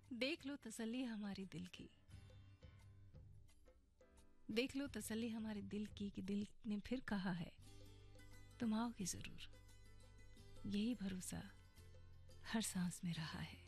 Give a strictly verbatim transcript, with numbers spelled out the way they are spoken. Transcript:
देख लो तसल्ली हमारी दिल की, देख लो तसल्ली हमारे दिल की कि दिल ने फिर कहा है तुम आओगे जरूर, यही भरोसा हर सांस में रहा है।